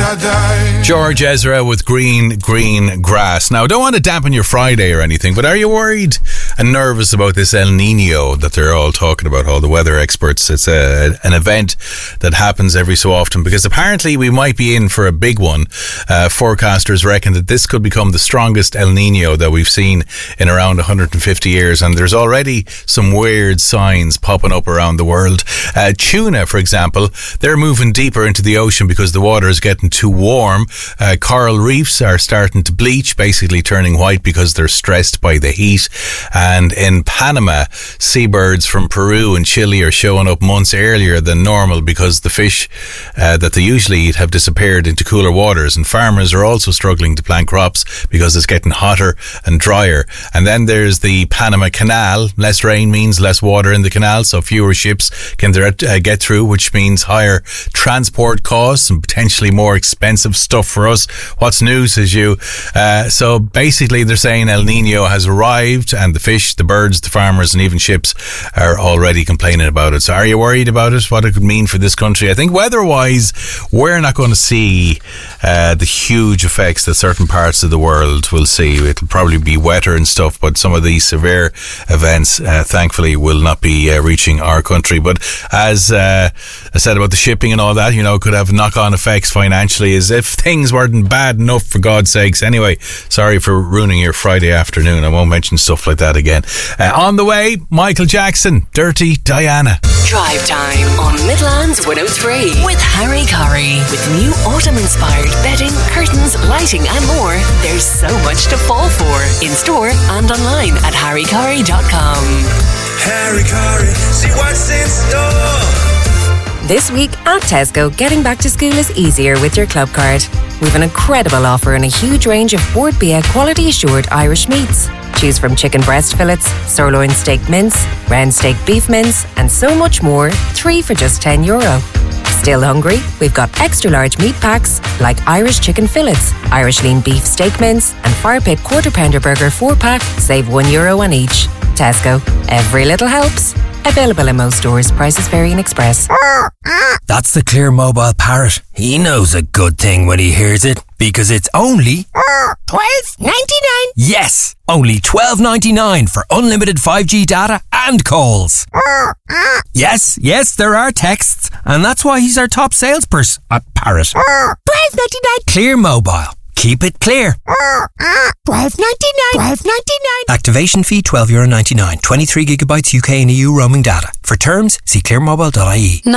George Ezra with Green Grass. Now, I don't want to dampen your Friday or anything, but are you worried and nervous about this El Nino that they're all talking about, all the weather experts? It's an event that happens every so often, because apparently we might be in for a big one. Forecasters reckon that this could become the strongest El Nino that we've seen in around 150 years, and there's already some weird signs popping up around the world. Tuna, for example, they're moving deeper into the ocean because the water is getting too warm. Coral reefs are starting to bleach, basically turning white because they're stressed by the heat. And in Panama, seabirds from Peru and Chile are showing up months earlier than normal because the fish that they usually eat have disappeared into cooler waters. And farmers are also struggling to plant crops because it's getting hotter and drier. And then there's the Panama Canal. Less rain means less water in the canal, so fewer ships can get through, which means higher transport costs and potentially more expensive stuff for us. What's news is you. So basically they're saying El Nino has arrived, and the fish, the birds, the farmers and even ships are already complaining about it. So are you worried about it, what it could mean for this country? I think weather-wise we're not going to see the huge effects that certain parts of the world will see. It'll probably be wetter and stuff, but some of these severe events thankfully will not be reaching our country. But as I said about the shipping and all that, could have knock-on effects financially, as if things weren't bad enough, for God's sakes. Anyway, sorry for ruining your Friday afternoon. I won't mention stuff like that again. On the way, Michael Jackson, Dirty Diana. Drive time on Midlands 103 with Harry Curry. With new autumn-inspired bedding, curtains, lighting and more, there's so much to fall for. In store and online at harrycurry.com. Harry Curry, see what's in store. This week at Tesco, getting back to school is easier with your club card. We've an incredible offer and a huge range of Bord Bia quality assured Irish meats. Choose from chicken breast fillets, sirloin steak mince, round steak beef mince and so much more, 3 for just €10. Still hungry? We've got extra large meat packs like Irish chicken fillets, Irish lean beef steak mince and Fire Pit quarter pounder burger 4-pack, save €1 on each. Tesco, every little helps. Available in most stores. Prices vary in Express. That's the Clear Mobile Parrot. He knows a good thing when he hears it, because it's only $12.99. Yes, only $12.99 for unlimited 5G data and calls. Yes, there are texts, and that's why he's our top salesperson at Parrot. $12.99. Clear Mobile. Keep it clear. $12.99. Activation fee €12.99. 23 gigabytes UK and EU roaming data. For terms, see clearmobile.ie.